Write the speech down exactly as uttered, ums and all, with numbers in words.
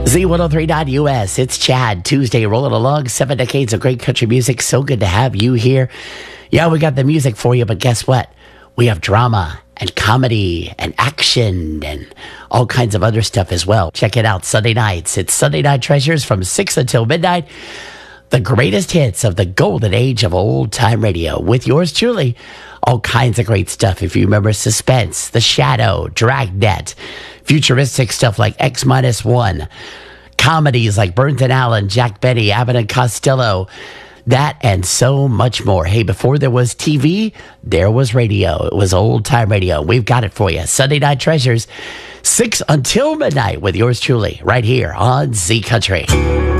Z one oh three point nine U S, it's Chad, Tuesday, rolling along, seven decades of great country music. So good to have you here. Yeah, we got the music for you, but guess what? We have drama and comedy and action and all kinds of other stuff as well. Check it out Sunday nights. It's Sunday Night Treasures from six until midnight. The greatest hits of the golden age of old-time radio with yours truly. All kinds of great stuff. If you remember Suspense, The Shadow, Dragnet, futuristic stuff like X minus one, comedies like Burnton Allen, Jack Benny, Abbott and Costello, that and so much more. Hey, before there was T V, there was radio. It was old-time radio. We've got it for you. Sunday Night Treasures, six until midnight with yours truly, right here on Z Country.